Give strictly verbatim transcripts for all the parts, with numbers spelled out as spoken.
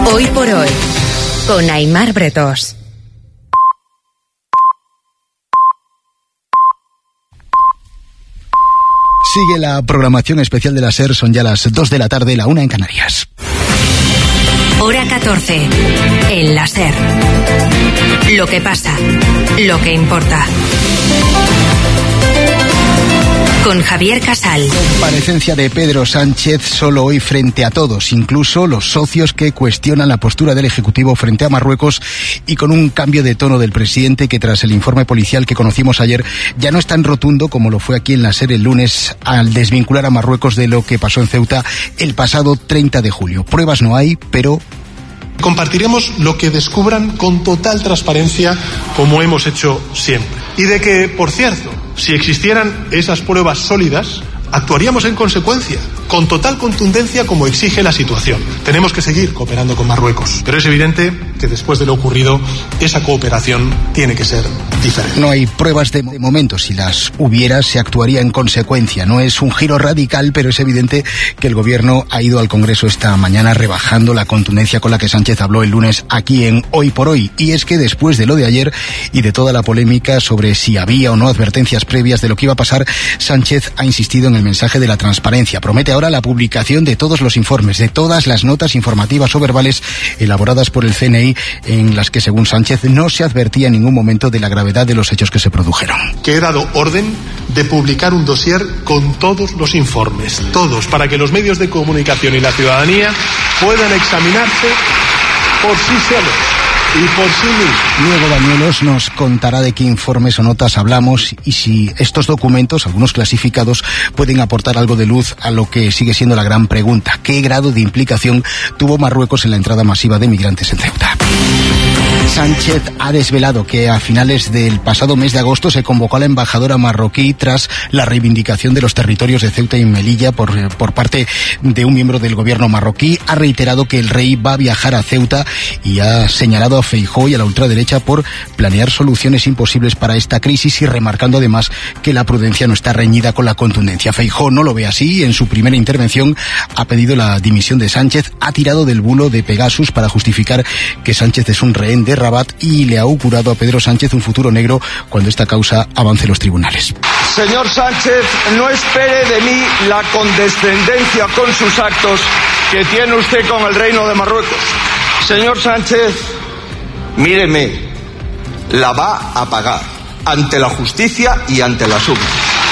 Hoy por hoy, con Aimar Bretos. Sigue la programación especial de la SER, son ya las dos de la tarde, la una en Canarias. Hora catorce, en la SER. Lo que pasa, lo que importa. Con Javier Casal. Comparecencia de Pedro Sánchez solo hoy frente a todos, incluso los socios que cuestionan la postura del Ejecutivo frente a Marruecos, y con un cambio de tono del presidente que, tras el informe policial que conocimos ayer, ya no es tan rotundo como lo fue aquí en la SER el lunes al desvincular a Marruecos de lo que pasó en Ceuta el pasado treinta de julio. Pruebas no hay, pero... compartiremos lo que descubran con total transparencia, como hemos hecho siempre. Y de que, por cierto, si existieran esas pruebas sólidas, actuaríamos en consecuencia, con total contundencia, como exige la situación. Tenemos que seguir cooperando con Marruecos, pero es evidente que después de lo ocurrido, esa cooperación tiene que ser diferente. No hay pruebas de momento. Si las hubiera, se actuaría en consecuencia. No es un giro radical, pero es evidente que el Gobierno ha ido al Congreso esta mañana rebajando la contundencia con la que Sánchez habló el lunes aquí en Hoy por Hoy. Y es que después de lo de ayer y de toda la polémica sobre si había o no advertencias previas de lo que iba a pasar, Sánchez ha insistido en el mensaje de la transparencia. Promete ahora la publicación de todos los informes, de todas las notas informativas o verbales elaboradas por el C N I, en las que, según Sánchez, no se advertía en ningún momento de la gravedad de los hechos que se produjeron. Que he dado orden de publicar un dossier con todos los informes, todos, para que los medios de comunicación y la ciudadanía puedan examinarse por sí solos y por sí mismos. Luego Bañuelos nos contará de qué informes o notas hablamos y si estos documentos, algunos clasificados, pueden aportar algo de luz a lo que sigue siendo la gran pregunta: ¿qué grado de implicación tuvo Marruecos en la entrada masiva de migrantes en Ceuta? Sánchez ha desvelado que a finales del pasado mes de agosto se convocó a la embajadora marroquí tras la reivindicación de los territorios de Ceuta y Melilla por, por parte de un miembro del gobierno marroquí. Ha reiterado que el rey va a viajar a Ceuta y ha señalado a Feijóo y a la ultraderecha por planear soluciones imposibles para esta crisis, y remarcando además que la prudencia no está reñida con la contundencia. Feijóo no lo ve así. En su primera intervención ha pedido la dimisión de Sánchez, ha tirado del bulo de Pegasus para justificar que Sánchez es un rehén de Rabat y le ha augurado a Pedro Sánchez un futuro negro cuando esta causa avance en los tribunales. Señor Sánchez, no espere de mí la condescendencia con sus actos que tiene usted con el Reino de Marruecos. Señor Sánchez, míreme, la va a pagar ante la justicia y ante la suma.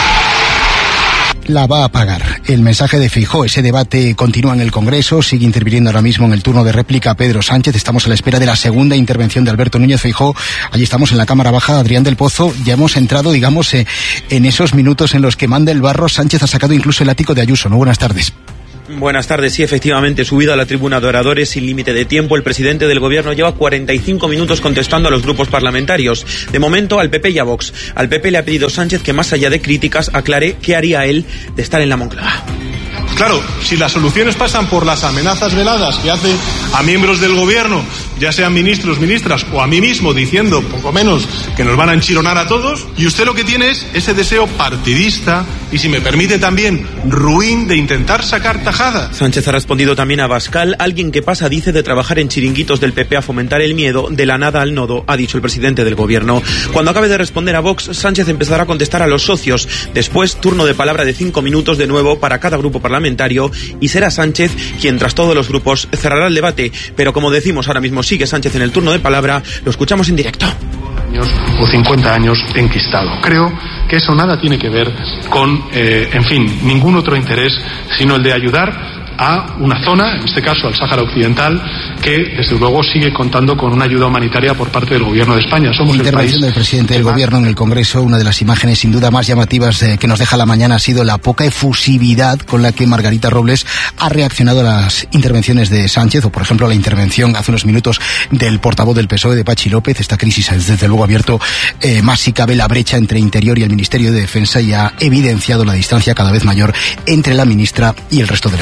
La va a pagar. El mensaje de Feijóo. Ese debate continúa en el Congreso. Sigue interviniendo ahora mismo en el turno de réplica Pedro Sánchez. Estamos a la espera de la segunda intervención de Alberto Núñez Feijóo. Allí estamos en la Cámara Baja. Adrián del Pozo. Ya hemos entrado, digamos, eh, en esos minutos en los que manda el barro. Sánchez ha sacado incluso el ático de Ayuso. ¿No? Buenas tardes. Buenas tardes. Sí, efectivamente, subido a la tribuna de oradores sin límite de tiempo, el presidente del Gobierno lleva cuarenta y cinco minutos contestando a los grupos parlamentarios. De momento, al P P y a Vox. Al P P le ha pedido Sánchez que, más allá de críticas, aclare qué haría él de estar en la Moncloa. Claro, si las soluciones pasan por las amenazas veladas que hace a miembros del Gobierno, ya sean ministros, ministras o a mí mismo, diciendo poco menos que nos van a enchironar a todos, y usted lo que tiene es ese deseo partidista y, si me permite también, ruin, de intentar sacar tajada. Sánchez ha respondido también a Abascal. Alguien que pasa, dice, de trabajar en chiringuitos del P P a fomentar el miedo, de la nada al nodo, ha dicho el presidente del Gobierno. Cuando acabe de responder a Vox, Sánchez empezará a contestar a los socios. Después, turno de palabra de cinco minutos de nuevo para cada grupo parlamentario, y será Sánchez quien, tras todos los grupos, cerrará el debate. Pero, como decimos, ahora mismo sigue Sánchez en el turno de palabra. Lo escuchamos en directo. Años o cincuenta años enquistado. Creo que eso nada tiene que ver con, eh, en fin, ningún otro interés, sino el de ayudar a una zona, en este caso al Sáhara Occidental, que desde luego sigue contando con una ayuda humanitaria por parte del Gobierno de España. Somos el país. Intervención del presidente del Gobierno en el Congreso. Una de las imágenes sin duda más llamativas eh, que nos deja la mañana ha sido la poca efusividad con la que Margarita Robles ha reaccionado a las intervenciones de Sánchez, o por ejemplo a la intervención hace unos minutos del portavoz del P S O E, de Pachi López. Esta crisis ha desde luego abierto eh, más si cabe la brecha entre Interior y el Ministerio de Defensa, y ha evidenciado la distancia cada vez mayor entre la ministra y el resto del Ejecutivo.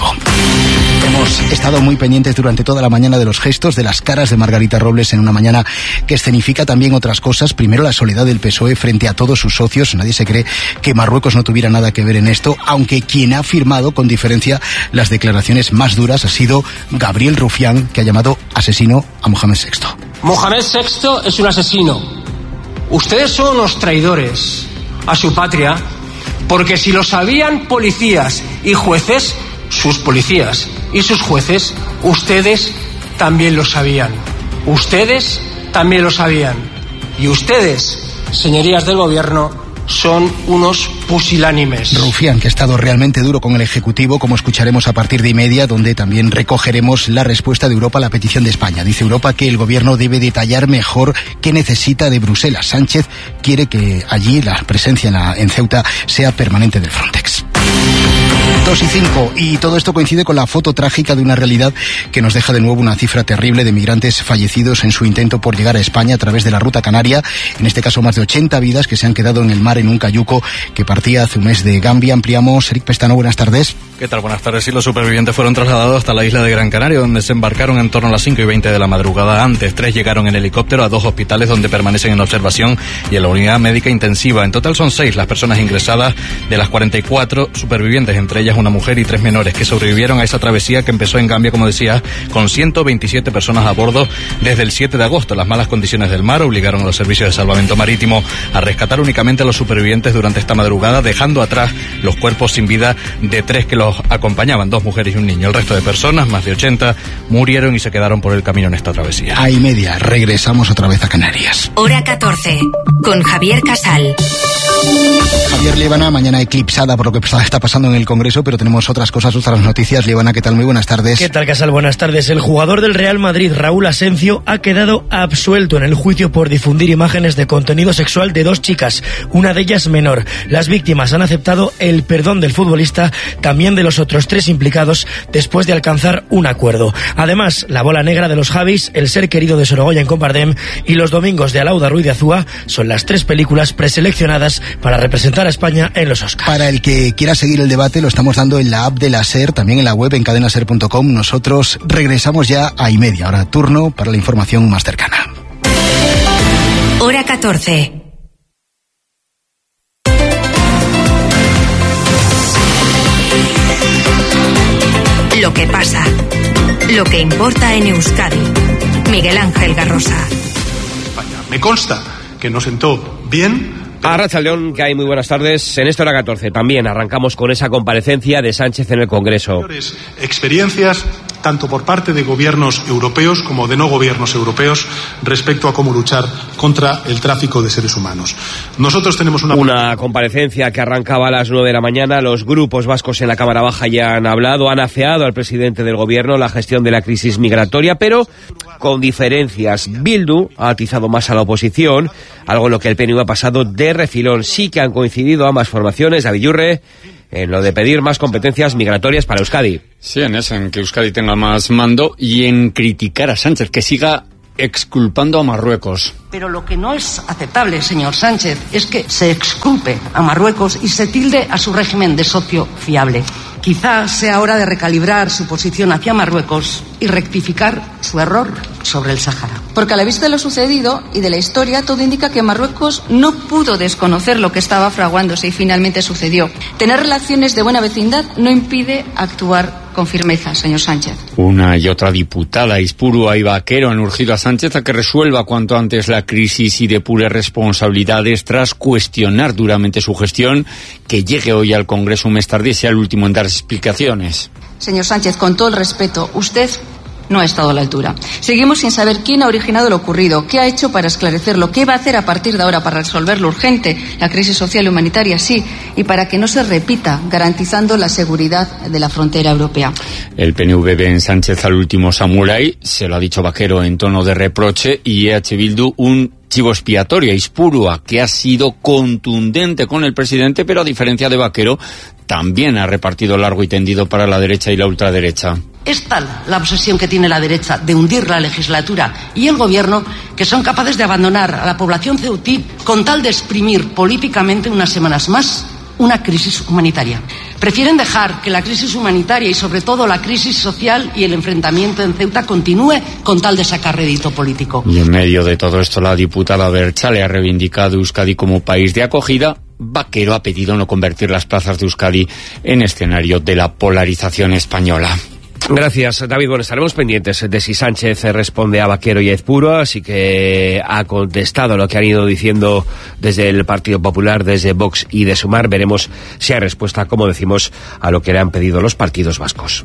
Ejecutivo. Hemos estado muy pendientes durante toda la mañana de los gestos, de las caras de Margarita Robles en una mañana que escenifica también otras cosas. Primero, la soledad del P S O E frente a todos sus socios. Nadie se cree que Marruecos no tuviera nada que ver en esto, aunque quien ha firmado con diferencia las declaraciones más duras ha sido Gabriel Rufián, que ha llamado asesino a Mohamed sexto. Mohamed sexto es un asesino. Ustedes son los traidores a su patria, porque si lo sabían policías y jueces, sus policías y sus jueces, ustedes también lo sabían. Ustedes también lo sabían. Y ustedes, señorías del gobierno, son unos pusilánimes. Rufián, que ha estado realmente duro con el Ejecutivo, como escucharemos a partir de y media, donde también recogeremos la respuesta de Europa a la petición de España. Dice Europa que el gobierno debe detallar mejor qué necesita de Bruselas. Sánchez quiere que allí la presencia en, la, en Ceuta sea permanente del Frontex. dos y cinco, y todo esto coincide con la foto trágica de una realidad que nos deja de nuevo una cifra terrible de migrantes fallecidos en su intento por llegar a España a través de la ruta canaria. En este caso, más de ochenta vidas que se han quedado en el mar en un cayuco que partía hace un mes de Gambia. Ampliamos. Eric Pestano, buenas tardes. ¿Qué tal? Buenas tardes. Sí, los supervivientes fueron trasladados hasta la isla de Gran Canaria, donde se embarcaron en torno a las cinco y veinte de la madrugada. Antes, tres llegaron en helicóptero a dos hospitales donde permanecen en observación y en la unidad médica intensiva. En total son seis las personas ingresadas de las cuarenta y cuatro supervivientes, entre ellas una mujer y tres menores, que sobrevivieron a esa travesía que empezó en Gambia, como decía, con ciento veintisiete personas a bordo desde el siete de agosto. Las malas condiciones del mar obligaron a los servicios de salvamento marítimo a rescatar únicamente a los supervivientes durante esta madrugada, dejando atrás los cuerpos sin vida de tres que los acompañaban, dos mujeres y un niño. El resto de personas, más de ochenta, murieron y se quedaron por el camino en esta travesía. A y media, regresamos otra vez a Canarias. Hora catorce, con Javier Casal. Javier, Líbana, mañana eclipsada por lo que está pasando en el Congreso, pero tenemos otras cosas, otras noticias. Líbana, ¿qué tal? Muy buenas tardes. ¿Qué tal, Casal? Buenas tardes. El jugador del Real Madrid, Raúl Asencio, ha quedado absuelto en el juicio por difundir imágenes de contenido sexual de dos chicas, una de ellas menor. Las víctimas han aceptado el perdón del futbolista, también de los otros tres implicados, después de alcanzar un acuerdo. Además, La bola negra de los Javis, El ser querido de Sorogoyen con Bardem y Los domingos de Alauda Ruiz de Azúa son las tres películas preseleccionadas para representar a España en los Oscars. Para el que quiera seguir el debate, lo estamos dando en la app de la SER, también en la web en cadena ser punto com. Nosotros regresamos ya a y media. Ahora turno para la información más cercana. Hora catorce. Lo que pasa, lo que importa en Euskadi. Miguel Ángel Garrosa. Me consta que nos sentó bien. Arratsaldeon, que hay muy buenas tardes. En esta hora catorce también arrancamos con esa comparecencia de Sánchez en el Congreso. Experiencias tanto por parte de gobiernos europeos como de no gobiernos europeos respecto a cómo luchar contra el tráfico de seres humanos. Nosotros tenemos una... Una comparecencia que arrancaba a las nueve de la mañana. Los grupos vascos en la Cámara Baja ya han hablado, han afeado al presidente del gobierno la gestión de la crisis migratoria, pero con diferencias. Bildu ha atizado más a la oposición, algo en lo que el P N V ha pasado de refilón. Sí que han coincidido ambas formaciones, David Yurre, en lo de pedir más competencias migratorias para Euskadi. Sí, en eso, en que Euskadi tenga más mando y en criticar a Sánchez, que siga exculpando a Marruecos. Pero lo que no es aceptable, señor Sánchez, es que se exculpe a Marruecos y se tilde a su régimen de socio fiable. Quizá sea hora de recalibrar su posición hacia Marruecos y rectificar su error sobre el Sáhara. Porque a la vista de lo sucedido y de la historia, todo indica que Marruecos no pudo desconocer lo que estaba fraguándose y finalmente sucedió. Tener relaciones de buena vecindad no impide actuar con firmeza, señor Sánchez. Una y otra diputada, Ispurua y Vaquero, han urgido a Sánchez a que resuelva cuanto antes la crisis y depure responsabilidades tras cuestionar duramente su gestión, que llegue hoy al Congreso un mes tarde y sea el último en dar explicaciones. Señor Sánchez, con todo el respeto, usted no ha estado a la altura. Seguimos sin saber quién ha originado lo ocurrido, qué ha hecho para esclarecerlo, qué va a hacer a partir de ahora para resolver lo urgente, la crisis social y humanitaria, sí, y para que no se repita, garantizando la seguridad de la frontera europea. El P N V ve en Sánchez al último samurái, se lo ha dicho Vaquero en tono de reproche, y E H Bildu un chivo expiatorio. Ispurua, que ha sido contundente con el presidente, pero a diferencia de Vaquero, también ha repartido largo y tendido para la derecha y la ultraderecha. Es tal la obsesión que tiene la derecha de hundir la legislatura y el gobierno que son capaces de abandonar a la población ceutí con tal de exprimir políticamente unas semanas más una crisis humanitaria. Prefieren dejar que la crisis humanitaria y sobre todo la crisis social y el enfrentamiento en Ceuta continúe con tal de sacar rédito político. Y en medio de todo esto, la diputada Berchale ha reivindicado Euskadi como país de acogida. Vaquero ha pedido no convertir las plazas de Euskadi en escenario de la polarización española. Gracias, David. Bueno, estaremos pendientes de si Sánchez responde a Vaquero y a Ezpuru, así que ha contestado lo que han ido diciendo desde el Partido Popular, desde Vox y de Sumar. Veremos si hay respuesta, como decimos, a lo que le han pedido los partidos vascos.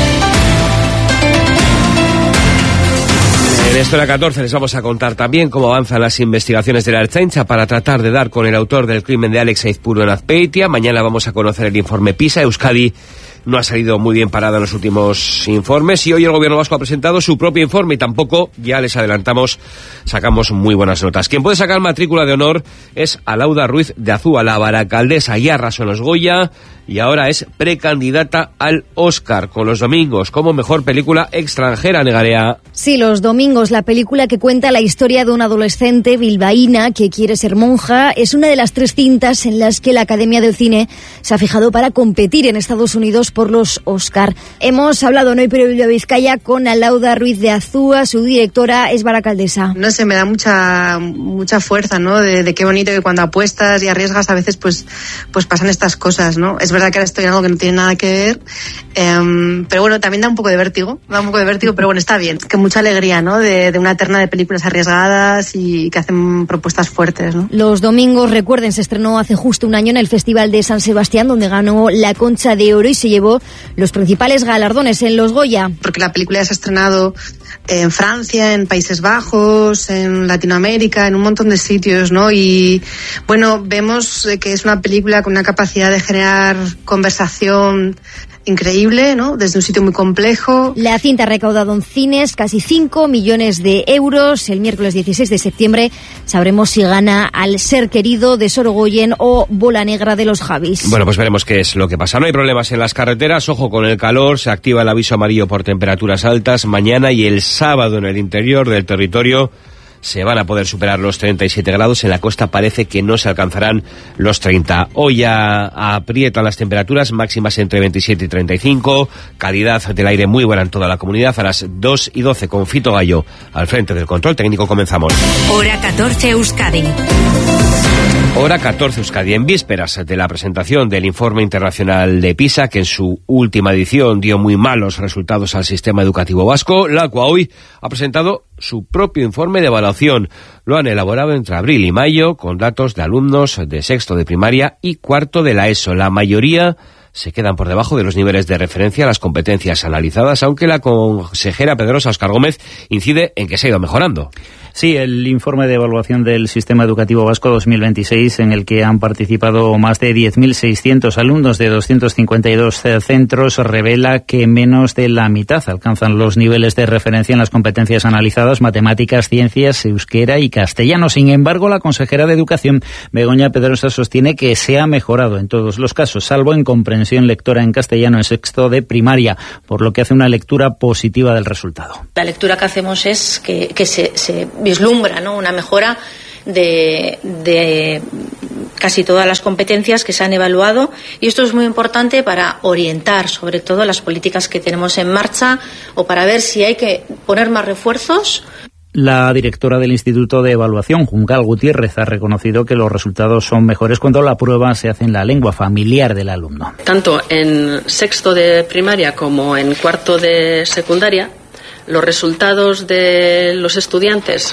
En esto de la catorce les vamos a contar también cómo avanzan las investigaciones de la Ertzaintza para tratar de dar con el autor del crimen de Alex Aizpuru en Azpeitia. Mañana vamos a conocer el informe PISA. Euskadi no ha salido muy bien parada en los últimos informes y hoy el gobierno vasco ha presentado su propio informe y tampoco, ya les adelantamos, sacamos muy buenas notas. Quien puede sacar matrícula de honor es Alauda Ruiz de Azúa, la baracaldesa, ya arrasó en los Goya y ahora es precandidata al Oscar con Los Domingos como mejor película extranjera, Negarea. Sí, Los Domingos, la película que cuenta la historia de una adolescente bilbaína que quiere ser monja, es una de las tres cintas en las que la Academia del Cine se ha fijado para competir en Estados Unidos por los Oscar. Hemos hablado en Hoy Periodista Vizcaya con Alauda Ruiz de Azúa, su directora es baracaldesa. No sé, me da mucha mucha fuerza, ¿no? De, de qué bonito que cuando apuestas y arriesgas a veces pues pues pasan estas cosas, ¿no? Es verdad que ahora estoy en algo que no tiene nada que ver, eh, pero bueno, también da un poco de vértigo, da un poco de vértigo, pero bueno, está bien. Que mucha alegría, ¿no? De, de una terna de películas arriesgadas y que hacen propuestas fuertes, ¿no? Los Domingos, recuerden, se estrenó hace justo un año en el Festival de San Sebastián, donde ganó la Concha de Oro y se llevó los principales galardones en los Goya. Porque la película ya se ha estrenado en Francia, en Países Bajos, en Latinoamérica, en un montón de sitios, ¿no? Y bueno, vemos que es una película con una capacidad de generar conversación increíble, ¿no? Desde un sitio muy complejo. La cinta ha recaudado en cines casi cinco millones de euros. El miércoles dieciséis de septiembre sabremos si gana Al ser querido de Sorogoyen o Bola negra de los Javis. Bueno, pues veremos qué es lo que pasa. No hay problemas en las carreteras. Ojo con el calor. Se activa el aviso amarillo por temperaturas altas. Mañana y el sábado en el interior del territorio se van a poder superar los treinta y siete grados. En la costa parece que no se alcanzarán los treinta. Hoy ya aprietan las temperaturas máximas entre veintisiete y treinta y cinco. Calidad del aire muy buena en toda la comunidad. A las dos y doce con Fito Gallo al frente del control técnico comenzamos. Hora catorce Euskadi. Hora catorce Euskadi, en vísperas de la presentación del informe internacional de PISA, que en su última edición dio muy malos resultados al sistema educativo vasco. La CUA hoy ha presentado su propio informe de evaluación. Lo han elaborado entre abril y mayo con datos de alumnos de sexto de primaria y cuarto de la ESO. La mayoría se quedan por debajo de los niveles de referencia a las competencias analizadas, aunque la consejera Pedrosa Óscar Gómez incide en que se ha ido mejorando. Sí, el informe de evaluación del Sistema Educativo Vasco dos mil veintiséis, en el que han participado más de diez mil seiscientos alumnos de doscientos cincuenta y dos centros, revela que menos de la mitad alcanzan los niveles de referencia en las competencias analizadas, matemáticas, ciencias, euskera y castellano. Sin embargo, la consejera de Educación, Begoña Pedrosa, sostiene que se ha mejorado en todos los casos, salvo en comprensión lectora en castellano en sexto de primaria, por lo que hace una lectura positiva del resultado. La lectura que hacemos es que, que se, se vislumbra, ¿no?, una mejora de, de casi todas las competencias que se han evaluado, y esto es muy importante para orientar sobre todo las políticas que tenemos en marcha o para ver si hay que poner más refuerzos. La directora del Instituto de Evaluación, Juncal Gutiérrez, ha reconocido que los resultados son mejores cuando la prueba se hace en la lengua familiar del alumno. Tanto en sexto de primaria como en cuarto de secundaria, los resultados de los estudiantes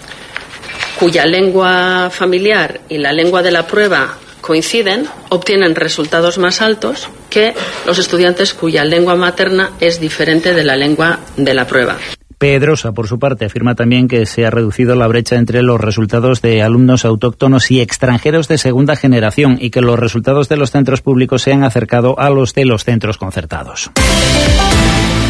cuya lengua familiar y la lengua de la prueba coinciden, obtienen resultados más altos que los estudiantes cuya lengua materna es diferente de la lengua de la prueba. Pedrosa, por su parte, afirma también que se ha reducido la brecha entre los resultados de alumnos autóctonos y extranjeros de segunda generación y que los resultados de los centros públicos se han acercado a los de los centros concertados.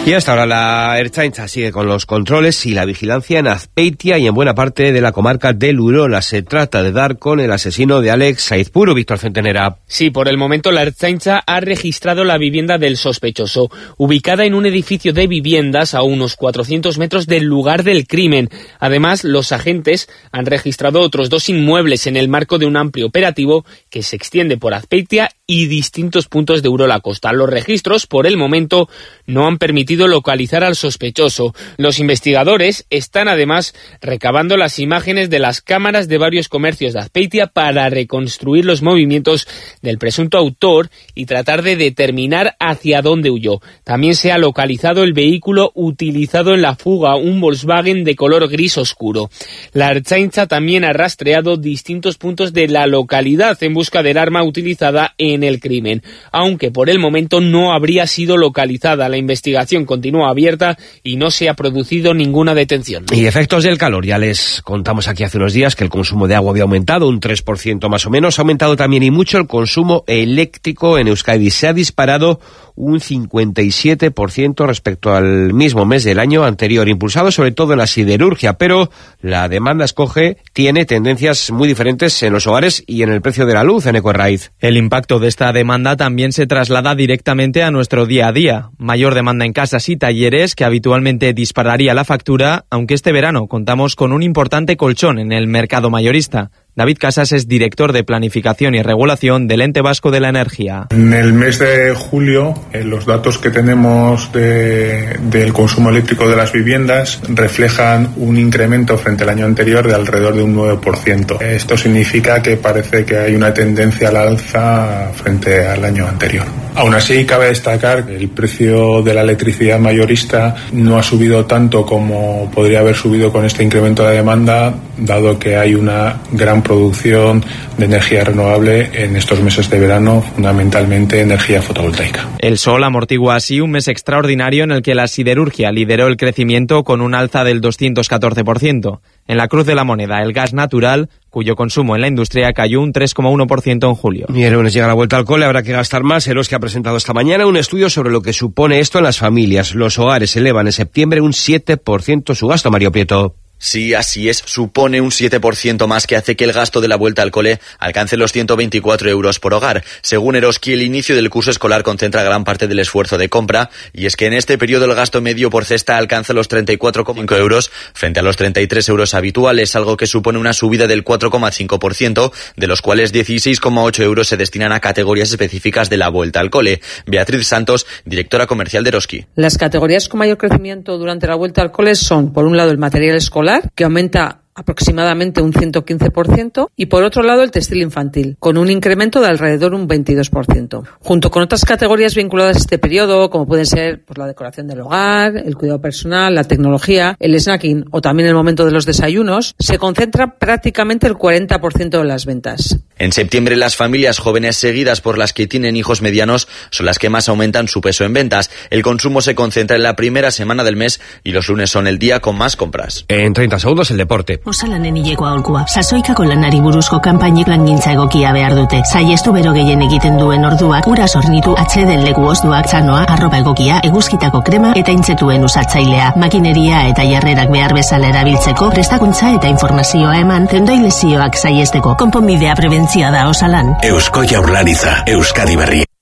Y hasta ahora la Ertzaintza sigue con los controles y la vigilancia en Azpeitia y en buena parte de la comarca del Urola. Se trata de dar con el asesino de Alex Saizpuru. Víctor Centenera. Sí, por el momento la Ertzaintza ha registrado la vivienda del sospechoso, ubicada en un edificio de viviendas a unos cuatrocientos metros del lugar del crimen. Además, los agentes han registrado otros dos inmuebles en el marco de un amplio operativo que se extiende por Azpeitia y distintos puntos de Urola Costa. Los registros, por el momento, no han permitido localizar al sospechoso. Los investigadores están además recabando las imágenes de las cámaras de varios comercios de Azpeitia para reconstruir los movimientos del presunto autor y tratar de determinar hacia dónde huyó. También se ha localizado el vehículo utilizado en la fuga, un Volkswagen de color gris oscuro. La Ertzaintza también ha rastreado distintos puntos de la localidad en busca del arma utilizada en el crimen, aunque por el momento no habría sido localizada. La investigación continúa abierta y no se ha producido ninguna detención. Y efectos del calor. Ya les contamos aquí hace unos días que el consumo de agua había aumentado un tres por ciento más o menos. Ha aumentado también y mucho el consumo eléctrico en Euskadi. Se ha disparado un cincuenta y siete por ciento respecto al mismo mes del año anterior, impulsado sobre todo en la siderurgia, pero la demanda escoge tiene tendencias muy diferentes en los hogares y en el precio de la luz en Ecoerraiz. El impacto de esta demanda también se traslada directamente a nuestro día a día. Mayor demanda en casas y talleres, que habitualmente dispararía la factura, aunque este verano contamos con un importante colchón en el mercado mayorista. David Casas es director de Planificación y Regulación del Ente Vasco de la Energía. En el mes de julio, eh, los datos que tenemos de, del consumo eléctrico de las viviendas reflejan un incremento frente al año anterior de alrededor de un nueve por ciento. Esto significa que parece que hay una tendencia al alza frente al año anterior. Aún así, cabe destacar que el precio de la electricidad mayorista no ha subido tanto como podría haber subido con este incremento de demanda, dado que hay una gran producción de energía renovable en estos meses de verano, fundamentalmente energía fotovoltaica. El sol amortigua así un mes extraordinario en el que la siderurgia lideró el crecimiento con un alza del doscientos catorce por ciento. En la cruz de la moneda, el gas natural, cuyo consumo en la industria cayó un tres coma uno por ciento en julio. Y el lunes llega la vuelta al cole, habrá que gastar más. El Oski ha presentado esta mañana un estudio sobre lo que supone esto en las familias. Los hogares elevan en septiembre un siete por ciento su gasto, Mario Prieto. Sí, así es. Supone un siete por ciento más, que hace que el gasto de la vuelta al cole alcance los ciento veinticuatro euros por hogar. Según Eroski, el inicio del curso escolar concentra gran parte del esfuerzo de compra, y es que en este periodo el gasto medio por cesta alcanza los treinta y cuatro coma cinco euros frente a los treinta y tres euros habituales, algo que supone una subida del cuatro coma cinco por ciento, de los cuales dieciséis coma ocho euros se destinan a categorías específicas de la vuelta al cole. Beatriz Santos, directora comercial de Eroski. Las categorías con mayor crecimiento durante la vuelta al cole son, por un lado, el material escolar, que aumenta aproximadamente un ciento quince por ciento, y por otro lado el textil infantil, con un incremento de alrededor un veintidós por ciento. Junto con otras categorías vinculadas a este periodo, como pueden ser pues, la decoración del hogar, el cuidado personal, la tecnología, el snacking o también el momento de los desayunos, se concentra prácticamente el cuarenta por ciento de las ventas. En septiembre, las familias jóvenes, seguidas por las que tienen hijos medianos, son las que más aumentan su peso en ventas. El consumo se concentra en la primera semana del mes y los lunes son el día con más compras. En treinta segundos, el deporte. Osalanen hileko aholkua. Sasoikako lanari buruzko kanpainek plangintza egokia behar dute. Saiestu bero gehien egiten duen orduak, ura sornitu, atxeden leku ozduak, txanoa, arropa egokia, eguzkitako krema eta intzetuen usatzailea. Makineria eta jarrerak behar bezala erabiltzeko, prestakuntza eta informazioa eman, tendoi lesioak saiesteko. Konponbidea prebentzioa da Osalan. Eusko Jaurlaritza, Euskadi Berri.